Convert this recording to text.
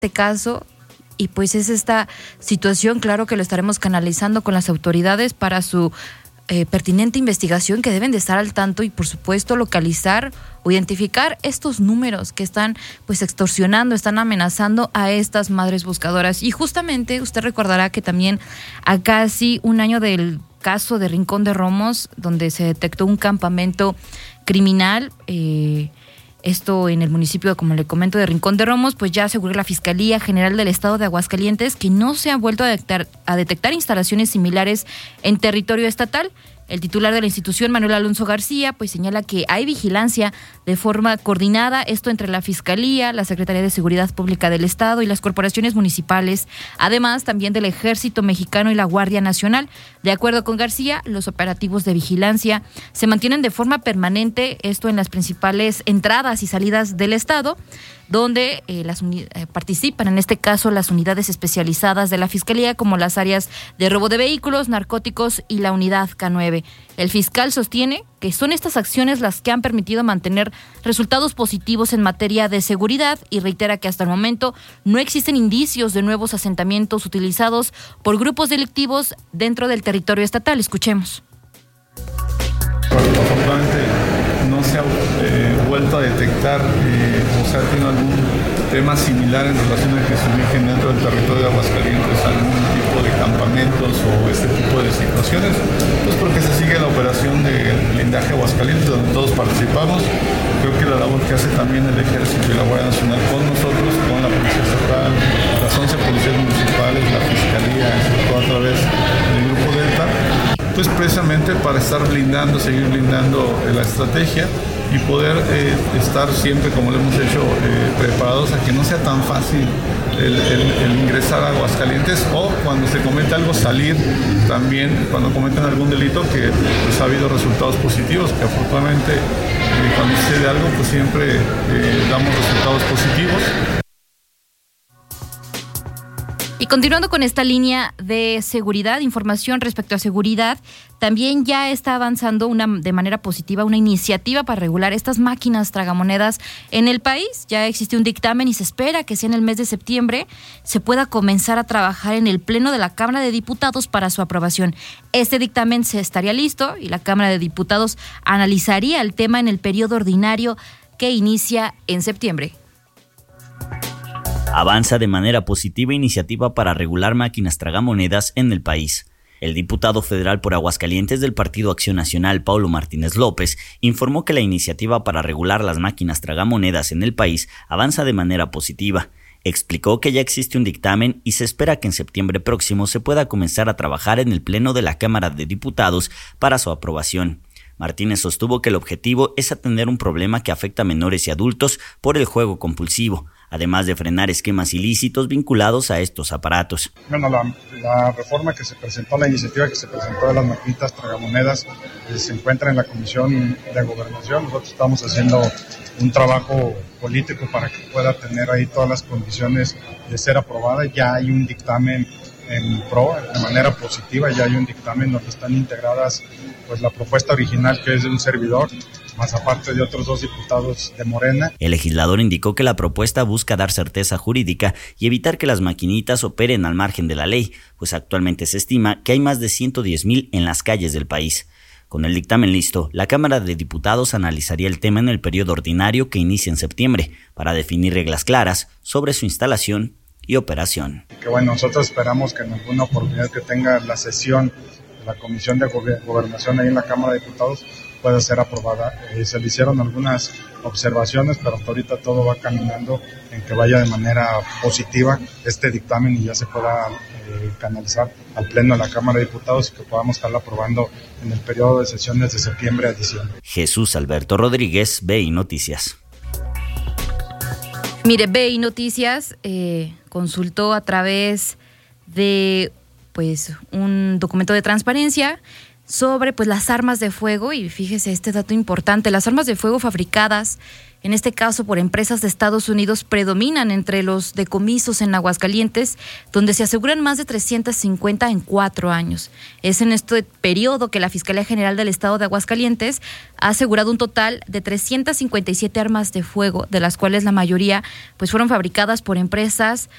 este caso. Y pues es esta situación, claro que lo estaremos canalizando con las autoridades para su pertinente investigación, que deben de estar al tanto y por supuesto localizar o identificar estos números que están pues extorsionando, están amenazando a estas madres buscadoras. Y justamente usted recordará que también a casi un año del caso de Rincón de Romos, donde se detectó un campamento criminal, esto en el municipio, como le comento, de Rincón de Romos, pues ya aseguró la Fiscalía General del Estado de Aguascalientes que no se han vuelto a detectar instalaciones similares en territorio estatal. El titular de la institución, Manuel Alonso García, pues señala que hay vigilancia de forma coordinada, esto entre la Fiscalía, la Secretaría de Seguridad Pública del Estado y las corporaciones municipales, además también del Ejército Mexicano y la Guardia Nacional. De acuerdo con García, los operativos de vigilancia se mantienen de forma permanente, esto en las principales entradas y salidas del Estado, donde participan en este caso las unidades especializadas de la Fiscalía, como las áreas de robo de vehículos, narcóticos y la unidad K9. El fiscal sostiene que son estas acciones las que han permitido mantener resultados positivos en materia de seguridad y reitera que hasta el momento no existen indicios de nuevos asentamientos utilizados por grupos delictivos dentro del territorio estatal. Escuchemos. Afortunadamente no se ha vuelto a detectar o se ha tenido algún tema similar en relación a que se ubiquen dentro del territorio de Aguascalientes algún tipo de campamentos o este tipo de situaciones, pues porque se sigue la operación de blindaje Aguascalientes, donde todos participamos. Creo que la labor que hace también el Ejército y la Guardia Nacional con nosotros, con la Policía Estatal, las 11 policías municipales, la Fiscalía, todo a través del Grupo Delta, pues precisamente para estar blindando, seguir blindando la estrategia y poder estar siempre, como lo hemos hecho, preparados a que no sea tan fácil el ingresar a Aguascalientes o cuando se comete algo salir también, cuando cometen algún delito que pues, ha habido resultados positivos, que afortunadamente cuando sucede algo pues siempre damos resultados positivos. Y continuando con esta línea de seguridad, información respecto a seguridad, también ya está avanzando de manera positiva una iniciativa para regular estas máquinas tragamonedas en el país. Ya existe un dictamen y se espera que sea en el mes de septiembre se pueda comenzar a trabajar en el Pleno de la Cámara de Diputados para su aprobación. Este dictamen se estaría listo y la Cámara de Diputados analizaría el tema en el periodo ordinario que inicia en septiembre. Avanza de manera positiva iniciativa para regular máquinas tragamonedas en el país. El diputado federal por Aguascalientes del Partido Acción Nacional, Paulo Martínez López, informó que la iniciativa para regular las máquinas tragamonedas en el país avanza de manera positiva. Explicó que ya existe un dictamen y se espera que en septiembre próximo se pueda comenzar a trabajar en el Pleno de la Cámara de Diputados para su aprobación. Martínez sostuvo que el objetivo es atender un problema que afecta a menores y adultos por el juego compulsivo, además de frenar esquemas ilícitos vinculados a estos aparatos. Bueno, la reforma que se presentó, la iniciativa que se presentó de las maquinitas tragamonedas, se encuentra en la Comisión de Gobernación. Nosotros estamos haciendo un trabajo político para que pueda tener ahí todas las condiciones de ser aprobada. Ya hay un dictamen en pro, de manera positiva, ya hay un dictamen donde están integradas pues la propuesta original, que es de un servidor, más aparte de otros 2 diputados de Morena. El legislador indicó que la propuesta busca dar certeza jurídica y evitar que las maquinitas operen al margen de la ley, pues actualmente se estima que hay más de 110,000 en las calles del país. Con el dictamen listo, la Cámara de Diputados analizaría el tema en el periodo ordinario que inicia en septiembre, para definir reglas claras sobre su instalación y operación. Que bueno, nosotros esperamos que en alguna oportunidad que tenga la sesión de la Comisión de Gobernación ahí en la Cámara de Diputados pueda ser aprobada. Se le hicieron algunas observaciones, pero hasta ahorita todo va caminando en que vaya de manera positiva este dictamen y ya se pueda canalizar al Pleno de la Cámara de Diputados y que podamos estarlo aprobando en el periodo de sesiones de septiembre a diciembre. Jesús Alberto Rodríguez, BI Noticias. Mire, BI Noticias consultó a través de pues un documento de transparencia sobre pues las armas de fuego, y fíjese este dato importante: las armas de fuego fabricadas en este caso por empresas de Estados Unidos predominan entre los decomisos en Aguascalientes, donde se aseguran más de 350 en 4 años. Es en este periodo que la Fiscalía General del Estado de Aguascalientes ha asegurado un total de 357 armas de fuego, de las cuales la mayoría pues fueron fabricadas por empresas